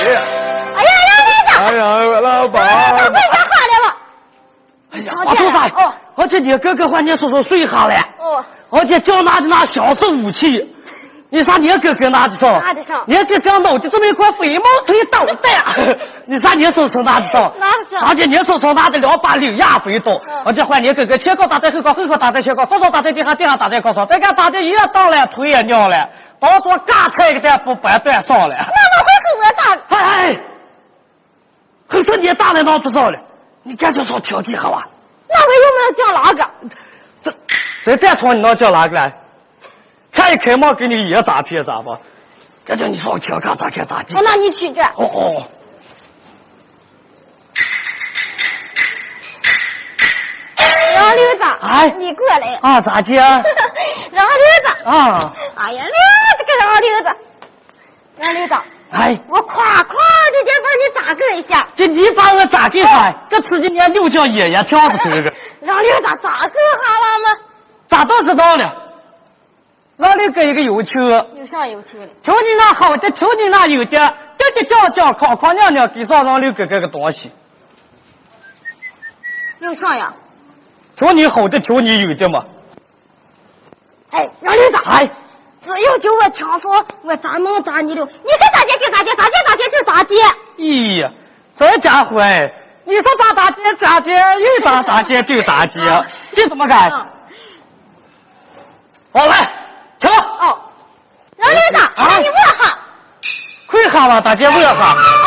哎呀，杨妹子！ 哎呀，老板！ 到回家喝了吧？ 哎呀，我说啥？ 哦， 而且你哥哥还你叔叔睡下了。 哦。 而且叫拿的那小式武器。你啥？你哥哥拿的上？ 拿得上。 你这刚脑的这么一块飞毛腿导弹，你啥？你手拿得上？ 拿得上。 而且你手上拿的2把柳亚飞刀，而且换你哥哥前高打在后高，后高打在前高，高高打在地上，地上打在高上，再看打的也倒了，腿也尿了，当做嘎菜给他不掰断上了。 那我会是我打的。 哎，后头你打了闹不着了，你感觉说挑剔好吧？ 那我有没有叫哪个？ 这床你能叫哪个来？看一开门给你也咋撇咋吧？这叫你说我挑看咋看咋地。 那你去这。 哦。 老刘子， 哎， 你过来啊？咋的？ 老刘子啊！ 哎呀，这个老刘子，老刘子， 哎， 我夸的得把你咋个一下？ 这你把我咋个哈？这吃今年就叫爷爷跳着这个。 老刘子咋个哈了吗？ 咋都知道了。老刘哥一个有趣。 有啥有趣的？ 瞅你那好的，瞅你那有的，这叫康娘娘给上老刘哥哥个东西。 有啥呀？ 瞅你好的，瞅你有的嘛。 哎，老刘子， 哎， 只要就我听说，我咋能咋你了？你说咋接就咋接，咋接咋接就咋接。 咦呀，这家伙哎，你说咋接咋接，又咋接就咋接，这怎么干？好来，听。 哦，老刘子，那你问哈。 会哈了，大姐问哈。